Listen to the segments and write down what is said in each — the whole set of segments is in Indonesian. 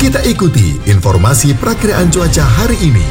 Kita ikuti informasi perakiraan cuaca hari ini.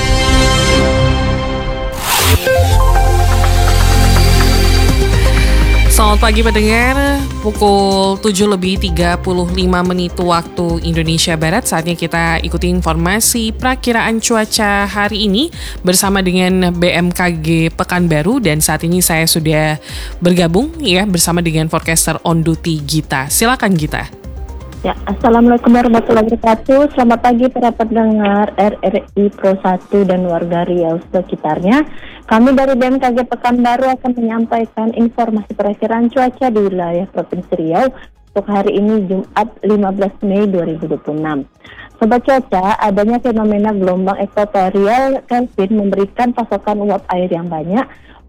Selamat pagi pendengar, pukul 7:35 waktu Indonesia Barat. Saatnya kita ikuti informasi perakiraan cuaca hari ini bersama dengan BMKG Pekanbaru. Dan saat ini saya sudah bergabung bersama dengan forecaster on duty Gita. Silakan Gita. Ya, Assalamualaikum warahmatullahi wabarakatuh. Selamat pagi para pendengar RRI Pro 1 dan warga Riau sekitarnya. Kami dari BMKG Pekanbaru akan menyampaikan informasi perakiraan cuaca di wilayah Provinsi Riau untuk hari ini Jumat 15 Mei 2026. Sobat cuaca, adanya fenomena gelombang ekuatorial Kelvin memberikan pasokan uap air yang banyak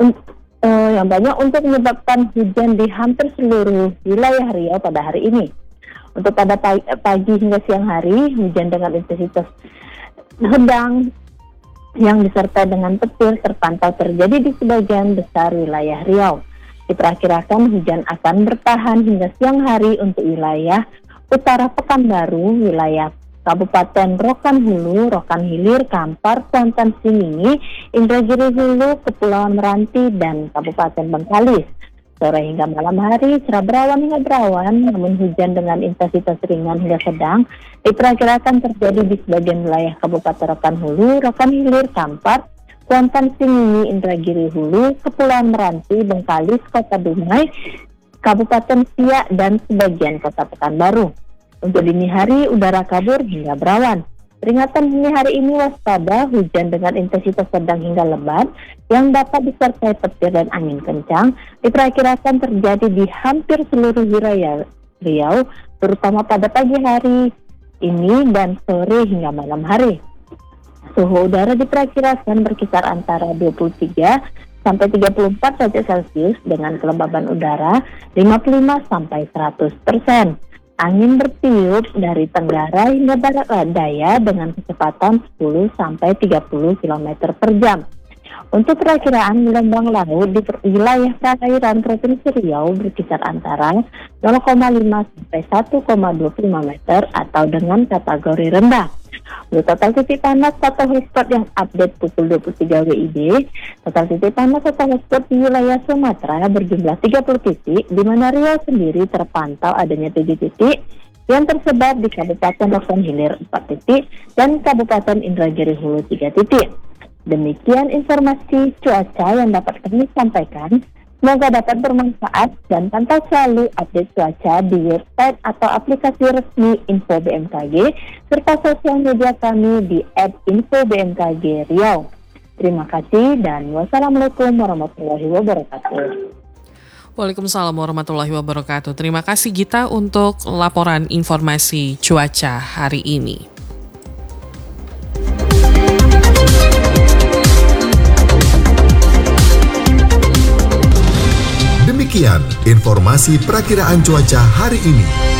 untuk menyebabkan hujan di hampir seluruh wilayah Riau pada hari ini. Untuk pada pagi hingga siang hari, hujan dengan intensitas sedang yang disertai dengan petir terpantau terjadi di sebagian besar wilayah Riau. Diperkirakan hujan akan bertahan hingga siang hari untuk wilayah utara Pekanbaru, wilayah Kabupaten Rokan Hulu, Rokan Hilir, Kampar, Kuantan Singingi, Indragiri Hulu, Kepulauan Meranti, dan Kabupaten Bengkalis. Sore hingga malam hari cerah berawan hingga berawan, namun hujan dengan intensitas ringan hingga sedang diperkirakan terjadi di sebagian wilayah Kabupaten Rokan Hulu, Rokan Hilir, Kampar, Kuantan Singingi, Indragiri Hulu, Kepulauan Meranti, Bengkalis, Kota Dumai, Kabupaten Siak, dan sebagian Kota Pekanbaru. Untuk dini hari udara kabur hingga berawan. Peringatan dini hari ini waspada hujan dengan intensitas sedang hingga lebat yang dapat disertai petir dan angin kencang diperkirakan terjadi di hampir seluruh wilayah Riau, terutama pada pagi hari ini dan sore hingga malam hari. Suhu udara diperkirakan berkisar antara 23 sampai 34 derajat Celcius dengan kelembaban udara 55 sampai 100%. Angin bertiup dari tenggara hingga barat daya dengan kecepatan 10 sampai 30 km per jam. Untuk perakiraan gelombang laut di wilayah perairan Provinsi Riau berkisar antara 0,5 sampai 1,25 meter atau dengan kategori rendah. Untuk total titik panas atau hotspot yang update pukul 23 WIB, total titik panas atau hotspot di wilayah Sumatera berjumlah 30 titik, di mana Riau sendiri terpantau adanya 7 titik yang tersebar di Kabupaten Rokan Hilir 4 titik dan Kabupaten Indragiri Hulu 3 titik. Demikian informasi cuaca yang dapat kami sampaikan. Semoga dapat bermanfaat dan pantau selalu update cuaca di website atau aplikasi resmi Info BMKG serta sosial media kami di @infobmkg Riau. Terima kasih dan wassalamualaikum warahmatullahi wabarakatuh. Waalaikumsalam warahmatullahi wabarakatuh. Terima kasih Gita untuk laporan informasi cuaca hari ini. Demikian informasi perakiraan cuaca hari ini.